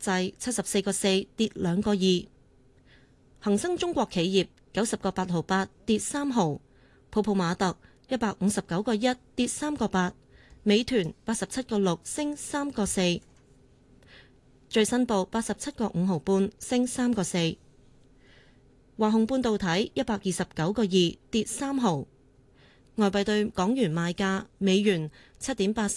際74個4，跌2個2。恒生中國企業90個8毫8，跌3毫。泡泡瑪特159個1，跌3個8。美團87個6，升3個4。最新報87個5毫半，升3個4。華虹半導體129個2，跌3毫。外幣對港元賣價：美元7.84。